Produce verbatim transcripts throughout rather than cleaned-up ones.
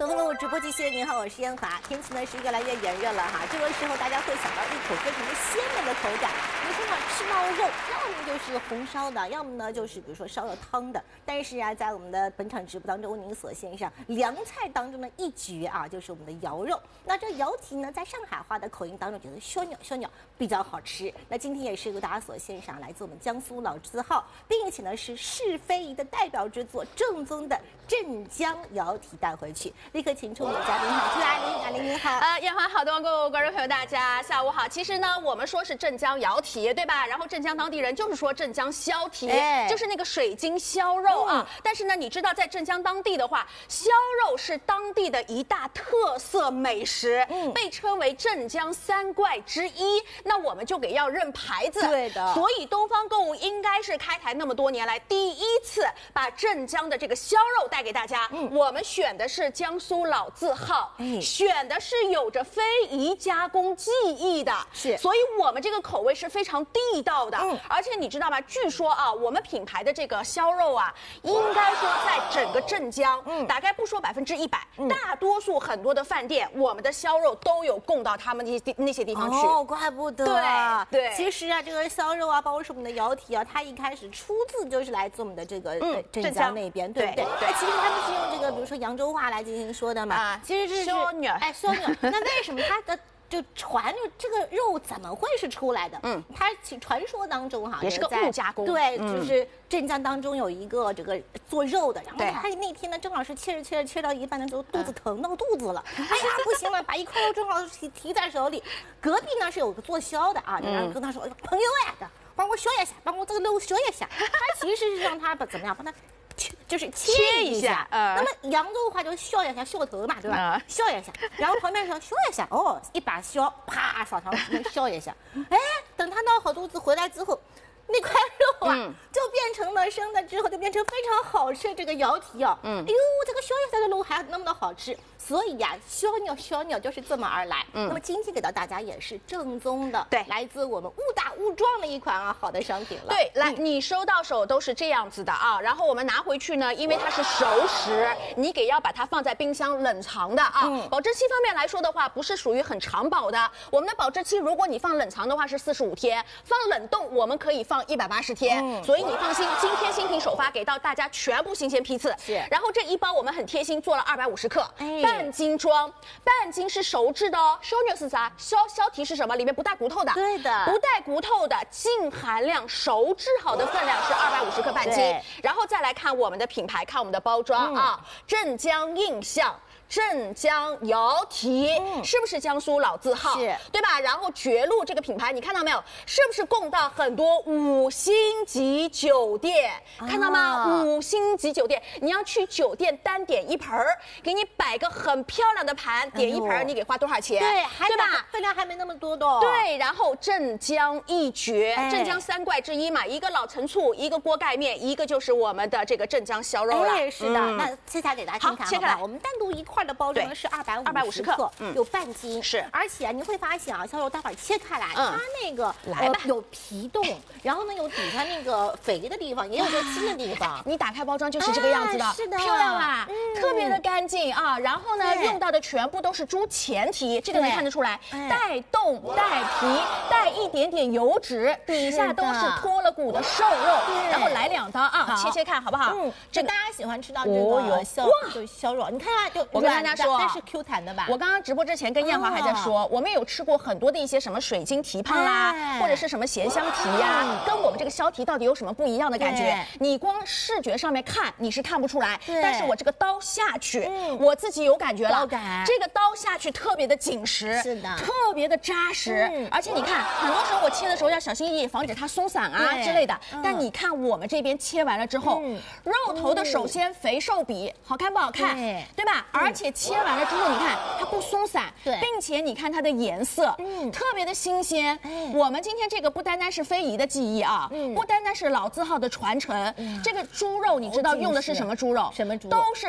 东风路直播继续，您好，我是燕华。天气呢是越来越炎热了哈，这个时候大家会想到一口非常的鲜美的口感。你说呢，吃到肉，要么就是红烧的，要么呢就是比如说烧了汤的。但是啊，在我们的本场直播当中，为您所献上凉菜当中的一绝啊，就是我们的瑶肉。那这瑶蹄呢，在上海话的口音当中，就是小鸟小鸟比较好吃。那今天也是为大家所献上，来自我们江苏老字号，并且呢是是非遗的代表之作，正宗的镇江瑶蹄带回去。立刻请出我们的嘉宾哈，朱阿玲，阿玲您好。 呃，燕华好，东方各位观众朋友，大家下午好。其实呢，我们说是镇江瑶蹄，对吧？然后镇江当地人就是说镇江削蹄，哎、就是那个水晶削肉啊。嗯、但是呢，你知道在镇江当地的话，削肉是当地的一大特色美食，嗯、被称为镇江三怪之一。那我们就给要认牌子， 对的。 所以东方购物应该是开台那么多年来第一次把镇江的这个削肉带给大家。嗯、我们选的是江苏老字号，嗯、选的是有着非遗加工技艺的， 是， 所以我们这个口味是非常地道的。嗯、而且你知道吗？据说啊，我们品牌的这个削肉啊，应该说在整个镇江，嗯，大概不说百分之一百，大多数很多的饭店，我们的削肉都有供到他们那些那些地方去。 哦，怪不得。 对对， 其实啊，这个削肉啊，包括是我们的瑶蹄啊，它一开始出自就是来自我们的这个嗯镇江那边，对不对？对。其实他们是用这个，比如说扬州话来进行说的嘛。啊，其实是小鸟， 哎，小鸟。那为什么它的就传就这个肉怎么会是出来的？嗯，它传说当中哈也是个误加工。 对，就是镇江当中有一个这个做肉的，然后他那天呢正好是切着切着切到一半的时候肚子疼闹肚子了，哎呀不行了，把一块肉正好提提在手里。隔壁呢是有个做削的啊，然后跟他说朋友哎，帮我削一下，帮我这个肉削一下。他其实是让他把怎么样帮他。就是切一下，呃、那么扬州话就削一下，削头嘛，对吧？呃、削一下，然后旁边说削一下，哦，一把削，啪扫上去削一下，哎，等他闹好肚子回来之后，那块肉啊，嗯、就变成了生的之后就变成非常好吃的这个瑶蹄啊，嗯，哎呦，这个削一下的肉还那么的好吃。所以呀、啊，削鸟削鸟就是这么而来。嗯，那么今天给到大家也是正宗的，对，来自我们误打误撞的一款啊好的商品了。 对，来，嗯、你收到手都是这样子的啊，然后我们拿回去呢，因为它是熟食，你给要把它放在冰箱冷藏的啊。嗯、保质期方面来说的话，不是属于很长保的。我们的保质期，如果你放冷藏的话是四十五天，放冷冻我们可以放一百八十天。嗯、所以你放心，今天新品首发给到大家全部新鲜批次。是，然后这一包我们很贴心做了二百五十克。哎。半斤装，半斤是熟制的哦。熟牛是啥？削削蹄是什么？里面不带骨头的。 对的， 不带骨头的，净含量熟制好的分量是二百五十克半斤。然后再来看我们的品牌，看我们的包装、嗯、啊，镇江印象。镇江瑶蹄、嗯、是不是江苏老字号？是，对吧？然后绝路这个品牌，你看到没有？是不是供到很多五星级酒店？啊、看到吗？五星级酒店，你要去酒店单点一盆儿，给你摆个很漂亮的盘，点一盆儿，你给花多少钱？ 对， 对吧？ 分量还没那么多的、哦。 对，然后镇江一绝，哎、镇江三怪之一嘛，一个老陈醋，一个锅盖面，一个就是我们的这个镇江削肉了。 哎，是的，嗯、那切下给大家看看好，切开来，我们单独一块。的包装是二百五十克，嗯，有半斤，是，而且啊，你会发现啊，削肉待会儿切开来，嗯、它那个来吧、 呃、有皮洞，然后呢有底下那个肥的地方，也有个筋的地方。 你打开包装就是这个样子的， 啊、是的， 漂亮啊，嗯、特别的干净啊。然后呢，用到的全部都是猪前蹄，这个能看得出来，带冻、带皮、带一点点油脂，底下都是脱了骨的瘦肉。然后来两刀啊，切切看好不好？嗯， 这大家喜欢吃到这个削就削肉，你看啊，就我跟大家说。 但是 Q 弹的吧？ 我刚刚直播之前跟燕华还在说，哦、我们有吃过很多的一些什么水晶蹄膀啦，哎、或者是什么咸香蹄呀、啊，嗯、跟我们这个削蹄到底有什么不一样的感觉？你光视觉上面看你是看不出来，但是我这个刀下去，嗯、我自己有感觉了，这个刀下去特别的紧实，是的，特别的扎实，嗯、而且你看，很多时候我切的时候要小心翼翼，防止它松散啊之类的。嗯、但你看我们这边切完了之后，嗯、肉头的首先肥瘦比好看不好看，对, 对吧？嗯、而且切完了之后，你看它不松散，对，并且你看它的颜色，嗯，特别的新鲜。哎、我们今天这个不单单是非遗的技艺啊，嗯，不单单是老字号的传承，嗯、这个猪肉你知道用的是什么猪肉？ 什么猪？ 都是品牌。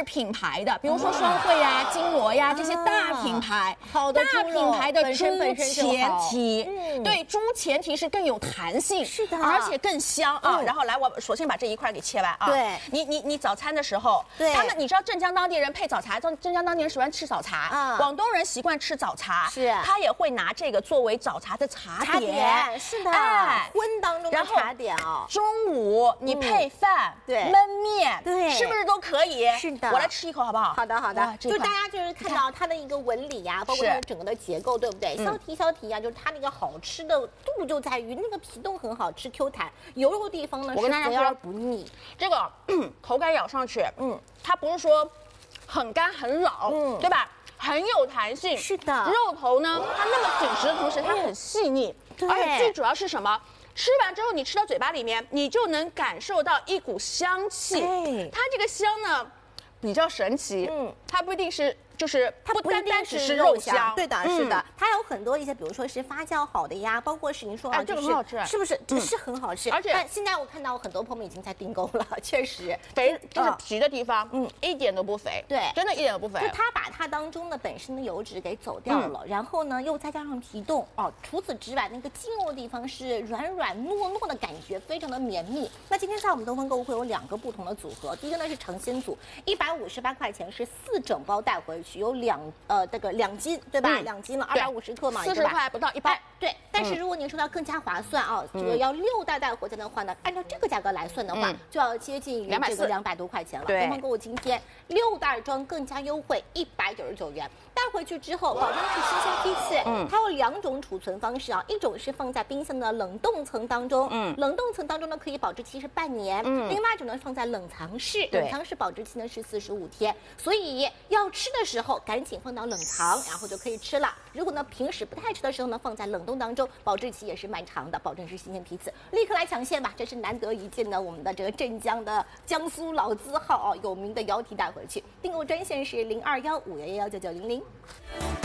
牌的，比如说双汇呀、金锣呀这些大品牌， 好的大品牌的猪前提， 嗯， 对，猪前提是更有弹性， 是的， 而且更香啊。然后来，我首先把这一块给切完啊。 对， 你你你早餐的时候， 对， 他们你知道镇江当地人配早茶，镇镇江当地人喜欢吃早茶啊，广东人习惯吃早茶， 是， 他也会拿这个作为早茶的茶茶点，是的，哎，荤当中的茶点哦。 中午你配饭，对，焖面， 对， 是不是都可以？ 是的， 我来吃一口好不好？ 好的好的，就大家就是看到它的一个纹理呀，包括它的整个的结构，对不对？削皮削皮呀，就是它那个好吃的度就在于那个皮冻很好吃 Q 弹，油肉地方呢是肥而不腻。 这个口感咬上去，嗯，它不是说很干很老，嗯，对吧？很有弹性， 是的。 肉头呢，它那么紧实的同时，它很细腻， 对。 而且最主要是什么？吃完之后，你吃到嘴巴里面，你就能感受到一股香气。它这个香呢，比较神奇，嗯，它不一定是。就是它不单单只是肉香，对的，是的，它有很多一些，比如说是发酵好的呀，包括是您说啊， 这个很好吃， 是不是？是很好吃， 而且现在我看到很多朋友们已经在订购了，确实肥就是皮的地方，嗯，一点都不肥， 对， 真的一点都不肥。 就它把它当中的本身的油脂给走掉了，然后呢又再加上皮冻哦，除此之外，那个筋肉的地方是软软糯糯的感觉，非常的绵密。那今天在我们东方购物会有两个不同的组合，第一个呢是尝鲜组，一百五十八块钱是四整包带回去，有两。呃，这个两斤对吧？嗯、两斤了，二百五十克嘛， 四十块不到一包。 对，但是如果您说到更加划算啊，嗯、这个要六袋带回家的话呢，按照这个价格来算的话，嗯、就要接近于这个两百多块钱了。东方购物今天六袋装更加优惠，一百九十九元。带回去之后，保证是新鲜批次。嗯，它有两种储存方式啊，一种是放在冰箱的冷冻层当中，嗯，冷冻层当中呢可以保质期是半年。嗯，另外一种呢放在冷藏室，冷藏室保质期呢是四十五天。所以要吃的时候赶紧放到冷藏，然后就可以吃了。如果呢平时不太吃的时候呢，放在冷冻当中，保质期也是蛮长的，保证是新鲜批次。立刻来抢现吧，这是难得一见的我们的这个镇江的江苏老字号啊，有名的腰蹄带回去。订购专线是零二幺五幺幺幺九九零零。